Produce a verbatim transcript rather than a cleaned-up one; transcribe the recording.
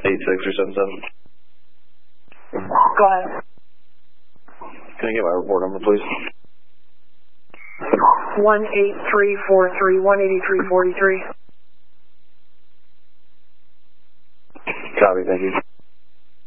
eight six or seven seven. Go ahead. Can I get my report number, please? one eight three four three, one eighty-three forty-three. Copy, thank you.